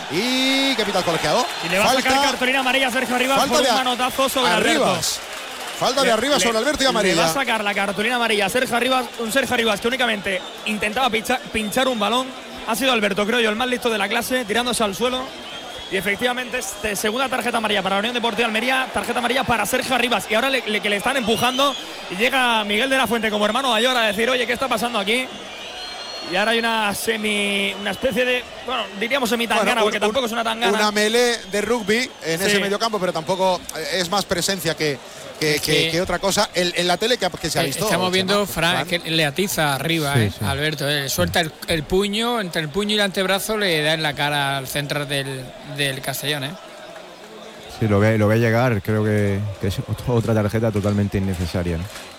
y que pita el colegiado. Y le va a sacar cartulina amarilla a Sergio Arribas por un manotazo sobre Alberto. Falta de Arribas sobre Alberto y amarilla. Le va a sacar la cartulina amarilla a Sergio Arribas, un Sergio Arribas que únicamente intentaba pinchar un balón. Ha sido Alberto, creo yo, el más listo de la clase, tirándose al suelo. Y efectivamente, segunda tarjeta amarilla para la Unión Deportiva Almería, tarjeta amarilla para Sergio Arribas. Y ahora que le están empujando y llega Miguel de la Fuente como hermano mayor a decir, oye, ¿qué está pasando aquí? Y ahora hay una especie de, bueno, diríamos semitangana, porque tampoco es una tangana. Una melee de rugby en ese mediocampo, pero tampoco es más presencia que otra cosa. En la tele que se ha visto. Estamos viendo Fran que le atiza arriba, Alberto. Suelta el puño, entre el puño y el antebrazo le da en la cara al centro del Castellón. Sí, lo ve llegar. Creo que es otra tarjeta totalmente innecesaria, ¿no?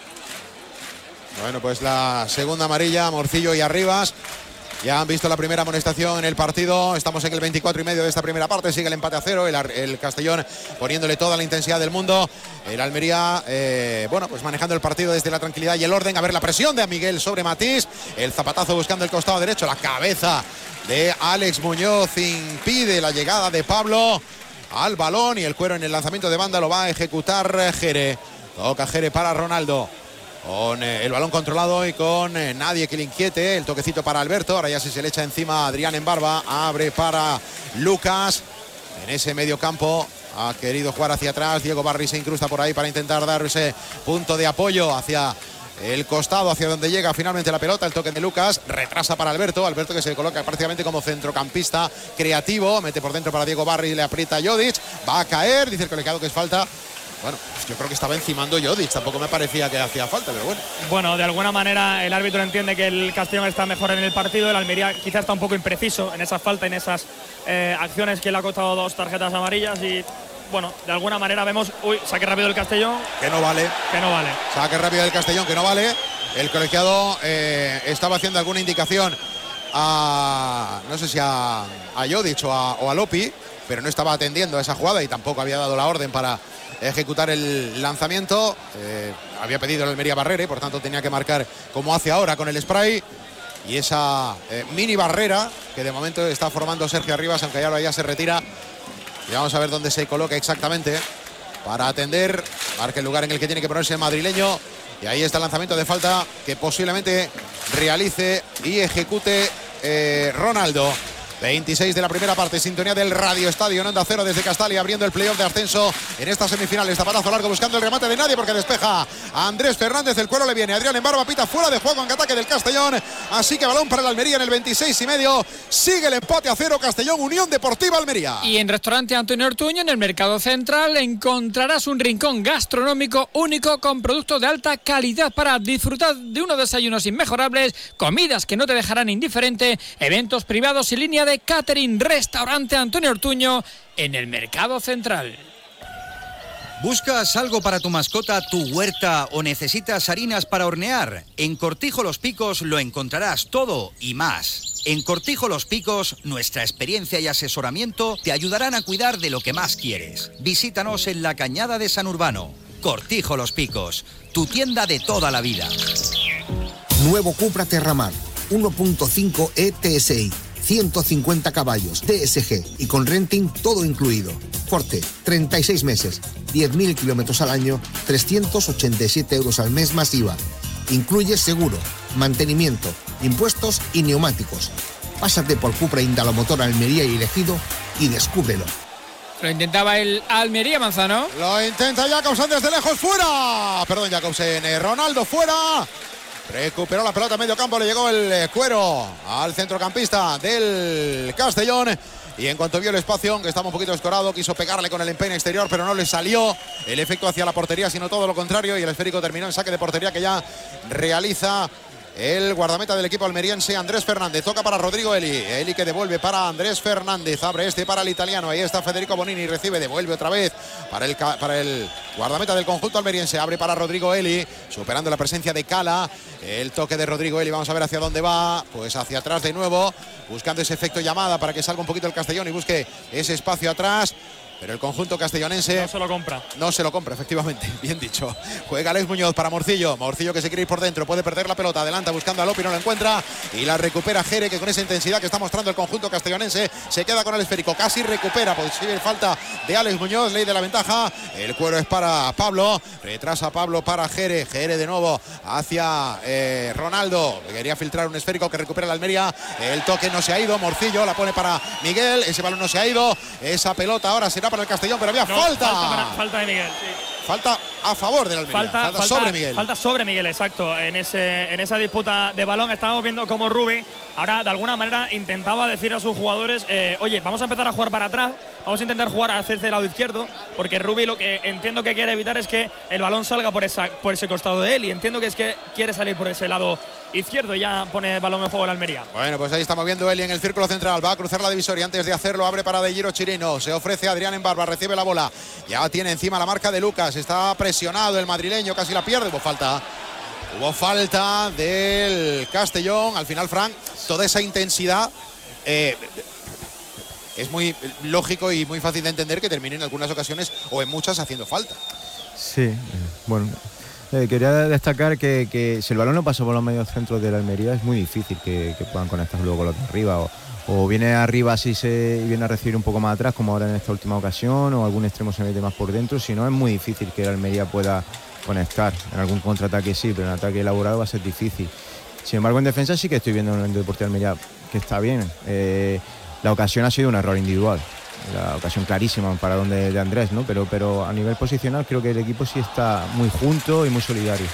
Bueno, pues la segunda amarilla, Morcillo y Arribas. Ya han visto la primera amonestación en el partido. Estamos en el 24 y medio de esta primera parte. Sigue el empate a 0. El Castellón poniéndole toda la intensidad del mundo. El Almería, bueno, pues manejando el partido desde la tranquilidad y el orden. A ver la presión de Miguel sobre Matís. El zapatazo buscando el costado derecho. La cabeza de Alex Muñoz impide la llegada de Pablo al balón. Y el cuero en el lanzamiento de banda lo va a ejecutar Jere. Toca Jere para Ronaldo. Con el balón controlado y con nadie que le inquiete. El toquecito para Alberto. Ahora ya se le echa encima Adrián en barba. Abre para Lucas. En ese medio campo ha querido jugar hacia atrás. Diego Barri se incrusta por ahí para intentar dar ese punto de apoyo hacia el costado, hacia donde llega finalmente la pelota. El toque de Lucas. Retrasa para Alberto. Alberto que se coloca prácticamente como centrocampista creativo. Mete por dentro para Diego Barri. Le aprieta Jodic. Va a caer. Dice el colegiado que es falta. Bueno, yo creo que estaba encimando Jodic, tampoco me parecía que hacía falta, pero bueno. Bueno, de alguna manera el árbitro entiende que el Castellón está mejor en el partido, el Almería quizás está un poco impreciso en esa falta, en esas acciones que le ha costado 2 tarjetas amarillas y bueno, de alguna manera vemos, saque rápido el Castellón. Que no vale. Saque rápido el Castellón, que no vale. El colegiado estaba haciendo alguna indicación a, no sé si a Jodic o a Lopi, pero no estaba atendiendo a esa jugada y tampoco había dado la orden para ejecutar el lanzamiento. Había pedido el Almería barrera y por tanto tenía que marcar como hace ahora con el spray. Y esa mini barrera que de momento está formando Sergio Arribas, aunque ahora ya se retira. Y vamos a ver dónde se coloca exactamente para atender. Marca el lugar en el que tiene que ponerse el madrileño. Y ahí está el lanzamiento de falta que posiblemente realice y ejecute Ronaldo. 26 de la primera parte, sintonía del Radio Estadio en Onda Cero desde Castalia, abriendo el playoff de ascenso en estas semifinales. Zapatazo largo buscando el remate de nadie porque despeja a Andrés Fernández. El cuero le viene. Adrián en barba, pita fuera de juego en ataque del Castellón. Así que balón para el Almería en el 26 y medio. Sigue el empate a 0 Castellón, Unión Deportiva Almería. Y en Restaurante Antonio Ortuño, en el Mercado Central, encontrarás un rincón gastronómico único con productos de alta calidad para disfrutar de unos desayunos inmejorables, comidas que no te dejarán indiferente, eventos privados y línea de catering. Restaurante Antonio Ortuño en el Mercado Central. ¿Buscas algo para tu mascota, tu huerta o necesitas harinas para hornear? En Cortijo Los Picos lo encontrarás todo y más. En Cortijo Los Picos, nuestra experiencia y asesoramiento te ayudarán a cuidar de lo que más quieres. Visítanos en la Cañada de San Urbano. Cortijo Los Picos, tu tienda de toda la vida. Nuevo Cupra Terramar, 1.5 ETSI. 150 caballos, DSG y con renting todo incluido. Forte, 36 meses, 10.000 kilómetros al año, 387 euros al mes más IVA. Incluye seguro, mantenimiento, impuestos y neumáticos. Pásate por Cupra Indalomotor Almería y Elegido y descúbrelo. Lo intentaba el Almería, Manzano. Lo intenta Jacobsen desde lejos, fuera. Perdón, Jacobsen, Ronaldo fuera. Recuperó la pelota a medio campo, le llegó el cuero al centrocampista del Castellón. Y en cuanto vio el espacio, aunque estaba un poquito escorado, quiso pegarle con el empeine exterior, pero no le salió el efecto hacia la portería, sino todo lo contrario. Y el esférico terminó en saque de portería que ya realiza el guardameta del equipo almeriense, Andrés Fernández. Toca para Rodrigo Eli. Eli que devuelve para Andrés Fernández. Abre para el italiano. Ahí está Federico Bonini. Recibe, devuelve otra vez para el guardameta del conjunto almeriense. Abre para Rodrigo Eli, superando la presencia de Cala. El toque de Rodrigo Eli. Vamos a ver hacia dónde va. Pues hacia atrás de nuevo, buscando ese efecto llamada para que salga un poquito el Castellón y busque ese espacio atrás. pero el conjunto castellonense no se lo compra. No se lo compra, efectivamente, bien dicho. Juega Alex Muñoz para Morcillo. Morcillo que se quiere ir por dentro, puede perder la pelota, adelanta buscando a Lopi, no lo encuentra y la recupera Jere, que con esa intensidad que está mostrando el conjunto castellonense se queda con el esférico, casi recupera, posible falta de Alex Muñoz, ley de la ventaja. El cuero es para Pablo, retrasa Pablo para Jere, Jere de nuevo hacia Ronaldo, quería filtrar un esférico que recupera la Almería, el toque no se ha ido, Morcillo la pone para Miguel, ese balón no se ha ido, esa pelota ahora será para el Castellón, pero había falta. Falta de Miguel, sí. Falta a favor del Almería. Falta sobre Miguel. Falta sobre Miguel, exacto. En esa disputa de balón estábamos viendo cómo Rubi ahora de alguna manera intentaba decir a sus jugadores, oye, vamos a empezar a jugar para atrás, vamos a intentar jugar a hacerse el lado izquierdo, porque Rubi lo que entiendo que quiere evitar es que el balón salga por ese costado de él, y entiendo que es que quiere salir por ese lado izquierdo y ya pone el balón en juego el Almería. Bueno, pues ahí estamos viendo Eli en el círculo central, va a cruzar la divisoria, antes de hacerlo abre para De Giro Chirino, se ofrece Adrián en Barba, recibe la bola, ya tiene encima la marca de Lucas, está presionado el madrileño, casi la pierde, hubo falta del Castellón, al final Fran, toda esa intensidad es muy lógico y muy fácil de entender que termine en algunas ocasiones o en muchas haciendo falta. Sí, bueno, quería destacar que si el balón no pasa por los medios centros de la Almería es muy difícil que puedan conectar luego con los de arriba o viene arriba si se viene a recibir un poco más atrás como ahora en esta última ocasión, o algún extremo se mete más por dentro, si no es muy difícil que la Almería pueda conectar. En algún contraataque sí, pero en ataque elaborado va a ser difícil. Sin embargo, en defensa sí que estoy viendo en el Deportivo de Almería que está bien. La ocasión ha sido un error individual, la ocasión clarísima, un paradón de Andrés, ¿no? Pero a nivel posicional creo que el equipo sí está muy junto y muy solidario.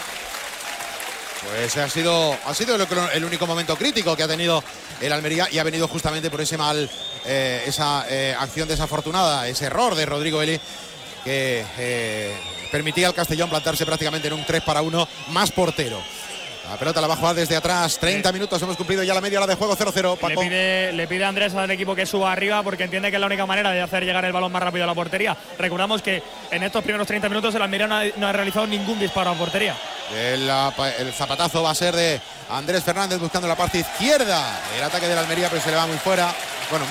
Pues ha sido el único momento crítico que ha tenido el Almería, y ha venido justamente por esa acción desafortunada, ese error de Rodrigo Eli que permitía al Castellón plantarse prácticamente en un 3-1 más portero. La pelota la va a jugar desde atrás, 30 minutos, hemos cumplido ya la media hora de juego, 0-0. Paco. Le pide a Andrés al equipo que suba arriba porque entiende que es la única manera de hacer llegar el balón más rápido a la portería. Recordamos que en estos primeros 30 minutos el Almería no ha realizado ningún disparo a portería. El zapatazo va a ser de Andrés Fernández buscando la parte izquierda. El ataque del Almería, pero se le va muy fuera. Bueno,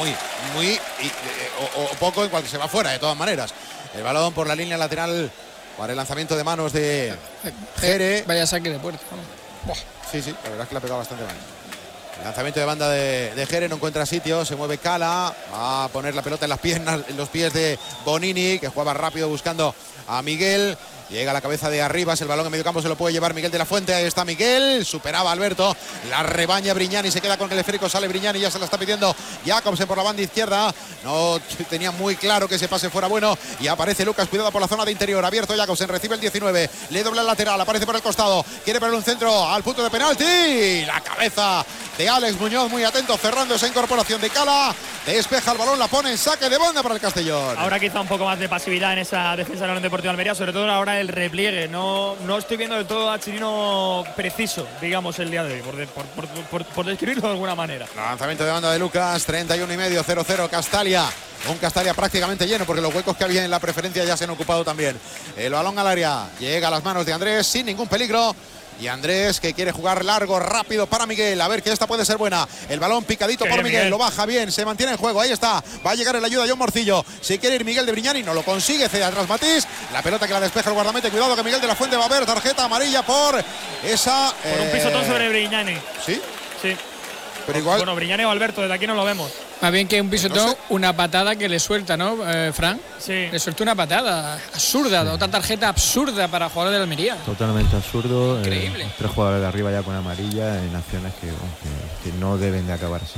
o poco, en cual que se va fuera de todas maneras. El balón por la línea lateral para el lanzamiento de manos de Jere. Vaya saque de puerta. Sí, la verdad es que la ha pegado bastante mal. El lanzamiento de banda de Jere, no encuentra sitio, se mueve Cala, va a poner la pelota en las piernas, en los pies de Bonini, que jugaba rápido buscando a Miguel. Llega a la cabeza de Arribas, el balón en medio campo se lo puede llevar Miguel de la Fuente, ahí está Miguel, superaba a Alberto, la rebaña Brignani, se queda con el esférico, sale Brignani, ya se la está pidiendo Jacobsen por la banda izquierda, no tenía muy claro que ese pase fuera bueno, y aparece Lucas, cuidado por la zona de interior, abierto Jacobsen, recibe el 19, le dobla el lateral, aparece por el costado, quiere poner un centro al punto de penalti, la cabeza de Alex Muñoz, muy atento, cerrando esa incorporación de Cala, despeja el balón, la pone en saque de banda para el Castellón. Ahora quizá un poco más de pasividad en esa defensa del Deportivo de Almería, sobre todo ahora el repliegue. No estoy viendo del todo a Chirino preciso, digamos, el día de hoy, por describirlo de alguna manera. Lanzamiento de banda de Lucas, 31,5, 0-0 Castalia. Un Castalia prácticamente lleno porque los huecos que había en la preferencia ya se han ocupado también. El balón al área, llega a las manos de Andrés sin ningún peligro. Y Andrés que quiere jugar largo, rápido para Miguel. A ver que esta puede ser buena. El balón picadito por Miguel. Lo baja bien, se mantiene en juego. Ahí está. Va a llegar en la ayuda John Morcillo. Si quiere ir Miguel de Brignani, no lo consigue. Cede atrás Matís. La pelota que la despeja el guardamete. Cuidado que Miguel de la Fuente va a ver tarjeta amarilla por esa. Por un pisotón sobre Brignani. ¿Sí? Sí. Pero igual. Bueno, Brignani o Alberto, desde aquí no lo vemos. Más bien que un pisotón, no sé. Una patada que le suelta, ¿no, Fran? Sí. Le suelta una patada absurda, sí. Otra tarjeta absurda para jugadores de la Almería. Totalmente absurdo. Increíble. 3 jugadores de arriba ya con amarilla en acciones que no deben de acabarse.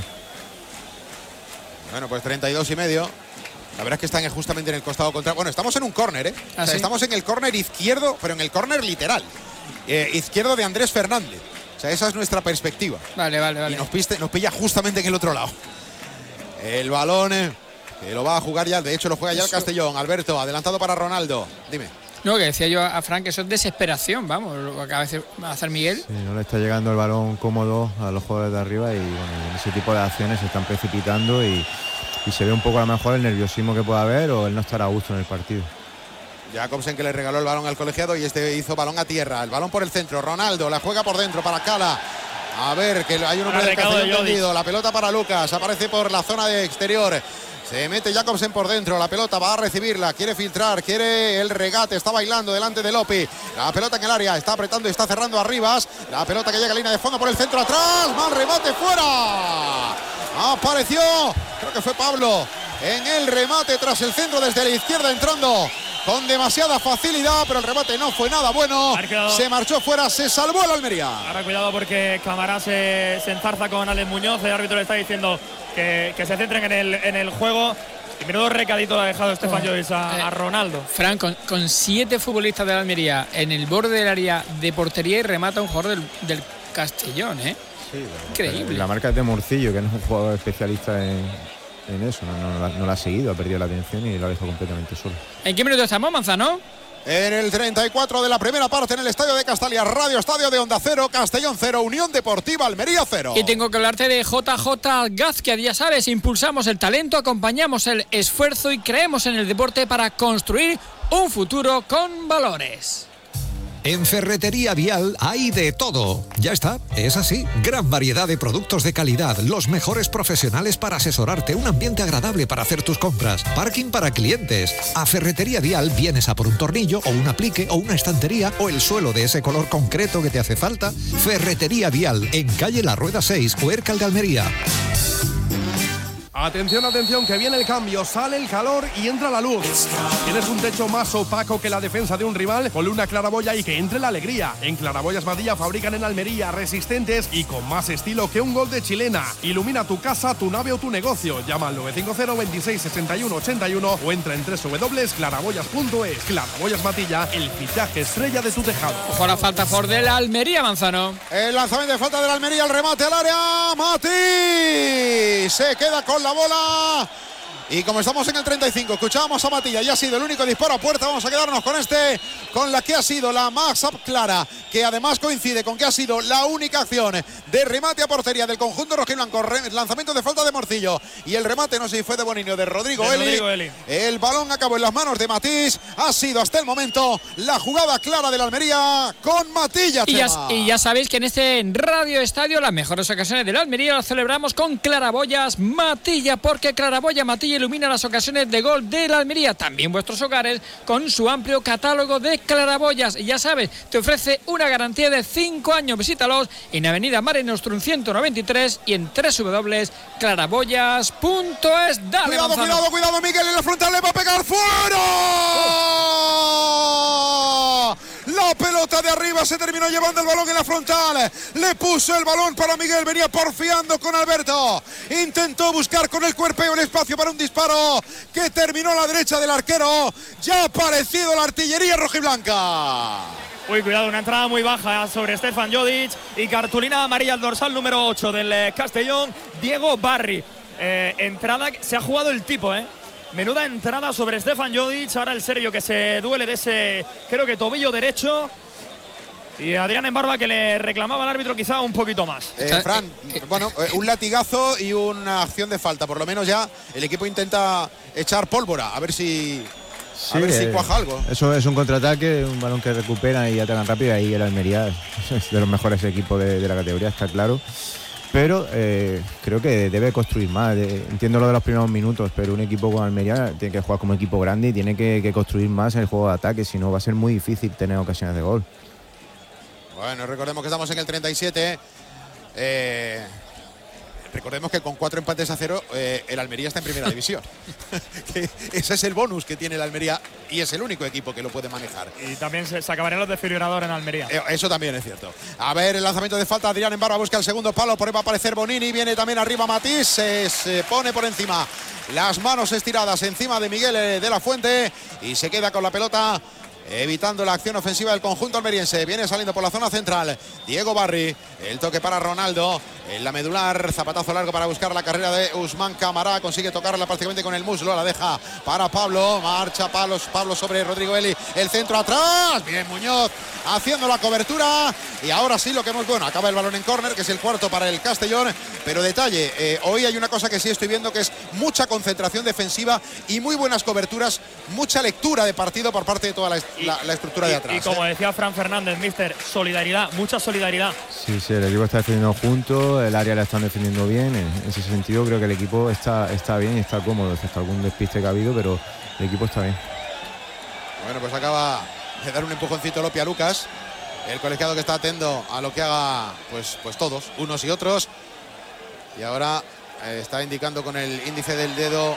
Bueno, pues 32,5. La verdad es que están justamente en el costado contrario. Bueno, estamos en un córner, ¿eh? ¿Ah, sí? Estamos en el córner izquierdo, pero en el córner literal. Izquierdo de Andrés Fernández. O sea, esa es nuestra perspectiva. Vale. Y nos pilla justamente en el otro lado. El balón que lo va a jugar ya, de hecho lo juega ya el Castellón. Alberto, adelantado para Ronaldo. Dime. No, que decía yo a Fran que eso es desesperación, vamos, lo que acaba de hacer Miguel. Sí, no le está llegando el balón cómodo a los jugadores de arriba y bueno, ese tipo de acciones se están precipitando y se ve un poco a lo mejor el nerviosismo que pueda haber o el no estar a gusto en el partido. Jacobsen que le regaló el balón al colegiado y este hizo balón a tierra. El balón por el centro. Ronaldo la juega por dentro para Cala. A ver, que hay un hombre de Castellón tendido. La pelota para Lucas. Aparece por la zona de exterior. Se mete Jacobsen por dentro, la pelota va a recibirla, quiere filtrar, quiere el regate, está bailando delante de Lopi. La pelota en el área, está apretando y está cerrando a Rivas. La pelota que llega a línea de fondo por el centro atrás, mal remate fuera. Apareció, creo que fue Pablo, en el remate tras el centro desde la izquierda entrando con demasiada facilidad, pero el remate no fue nada bueno. Se marchó fuera, se salvó el Almería. Ahora cuidado porque Camará se enzarza con Alex Muñoz. El árbitro le está diciendo que se centren en el juego. Y menudo recadito le ha dejado Stefan Jovic a Ronaldo. Fran, con 7 futbolistas de la Almería en el borde del área de portería y remata un jugador del Castellón, ¿eh? Sí, increíble. La marca es de Morcillo, que no es un jugador especialista en eso, no la ha seguido, ha perdido la atención y lo ha dejado completamente solo. ¿En qué minuto estamos, Manzano? En el 34 de la primera parte en el estadio de Castalia, Radio Estadio de Onda 0, Castellón 0, Unión Deportiva Almería 0. Y tengo que hablarte de JJ Gazquia, ya sabes, impulsamos el talento, acompañamos el esfuerzo y creemos en el deporte para construir un futuro con valores. En Ferretería Vial hay de todo. Ya está, es así. Gran variedad de productos de calidad, los mejores profesionales para asesorarte, un ambiente agradable para hacer tus compras, parking para clientes. A Ferretería Vial vienes a por un tornillo o un aplique o una estantería o el suelo de ese color concreto que te hace falta. Ferretería Vial, en calle La Rueda 6, Huércal de Almería. Atención, atención, que viene el cambio, sale el calor y entra la luz. ¿Tienes un techo más opaco que la defensa de un rival? Ponle una claraboya y que entre la alegría. En Claraboyas Matilla fabrican en Almería, resistentes y con más estilo que un gol de chilena. Ilumina tu casa, tu nave o tu negocio. Llama al 950 26 61 81 o entra en www.claraboyas.es. Claraboyas Matilla, el fichaje estrella de tu tejado. Ojo a la falta por del Almería, Manzano. El lanzamiento de falta del Almería, el remate al área. Mati se queda con la bola. Y como estamos en el 35, escuchábamos a Matilla, ya ha sido el único disparo a puerta. Vamos a quedarnos con la que ha sido la más clara, que además coincide con que ha sido la única acción de remate a portería del conjunto rojiblanco. Lanzamiento de falta de Morcillo y el remate, no sé si fue de Bonini o de Rodrigo Eli. El balón acabó en las manos de Matís. Ha sido hasta el momento la jugada clara del Almería con Matilla. Y ya sabéis que en este Radio Estadio las mejores ocasiones del Almería las celebramos con Claraboyas Matilla, porque Claraboya Matilla ilumina las ocasiones de gol de la Almería, también vuestros hogares, con su amplio catálogo de claraboyas. Y ya sabes, te ofrece una garantía de 5 años. Visítalos en Avenida Mare Nostrum 193 y en www.claraboyas.es. Dale, cuidado, Miguel, en la frontal le va a pegar fuera. La pelota de arriba se terminó llevando el balón en la frontal. Le puso el balón para Miguel. Venía porfiando con Alberto. Intentó buscar con el cuerpeo el espacio para un disparo que terminó a la derecha del arquero. Ya ha aparecido la artillería rojiblanca. Uy, cuidado, una entrada muy baja sobre Stefan Jovic y cartulina amarilla al dorsal número 8 del Castellón, Diego Barri. Entrada, se ha jugado el tipo, Menuda entrada sobre Stefan Jovic. Ahora el serbio que se duele de ese, creo que tobillo derecho. Y Adrián Embarba que le reclamaba al árbitro quizá un poquito más. Fran, bueno, un latigazo y una acción de falta. Por lo menos ya el equipo intenta echar pólvora. A ver si cuaja algo. Eso es un contraataque, un balón que recupera y atacan rápido. Y ahí el Almería es de los mejores equipos de la categoría, está claro. Pero creo que debe construir más. Entiendo lo de los primeros minutos, pero un equipo con Almería tiene que jugar como equipo grande y tiene que construir más el juego de ataque, si no va a ser muy difícil tener ocasiones de gol. Bueno, recordemos que estamos en el 37. Recordemos que con 4 empates a 0 el Almería está en primera división. Ese es el bonus que tiene el Almería y es el único equipo que lo puede manejar. Y también se acabarían los desfibradores en Almería. Eso también es cierto. A ver, el lanzamiento de falta. Adrián Embarba busca el segundo palo. Por ahí va a aparecer Bonini. Viene también arriba Matís. Se pone por encima. Las manos estiradas encima de Miguel de la Fuente. Y se queda con la pelota, evitando la acción ofensiva del conjunto almeriense. Viene saliendo por la zona central Diego Barri. El toque para Ronaldo. En la medular, zapatazo largo para buscar la carrera de Usman Camará. Consigue tocarla prácticamente con el muslo. La deja para Pablo. Marcha Pablo sobre Rodrigo Eli. El centro atrás. Bien Muñoz haciendo la cobertura. Y ahora sí lo que hemos... Bueno, acaba el balón en córner, que es el cuarto para el Castellón. Pero detalle, hoy hay una cosa que sí estoy viendo, que es mucha concentración defensiva y muy buenas coberturas. Mucha lectura de partido por parte de toda la estructura de atrás. Y como decía Fran Fernández, mister, solidaridad, mucha solidaridad. Sí, el equipo está defendiendo juntos. defendiendo, el área la están defendiendo bien. En ese sentido creo que el equipo está bien y está cómodo, excepto algún despiste que ha habido, pero el equipo está bien. Bueno, pues acaba de dar un empujoncito Lopi a Lucas, el colegiado que está atento a lo que haga pues todos, unos y otros. Y ahora está indicando con el índice del dedo